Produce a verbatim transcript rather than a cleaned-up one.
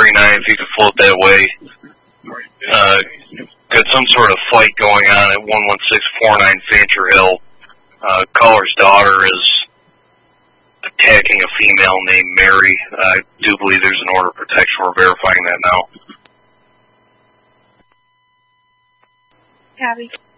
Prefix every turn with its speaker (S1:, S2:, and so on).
S1: three nine, if you could float that way. Uh, got some sort of fight going on at one one six four nine Fancher Hill. Uh, caller's daughter is attacking a female named Mary. I do believe there's an order of protection. We're verifying that now.
S2: Copy.